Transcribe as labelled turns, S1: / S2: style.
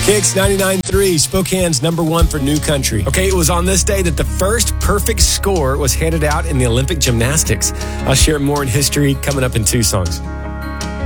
S1: Kicks 99.3, Spokane's number one for new country. Okay, it was on this day that the first perfect score was handed out in the Olympic gymnastics. I'll share more in history coming up in 2 songs.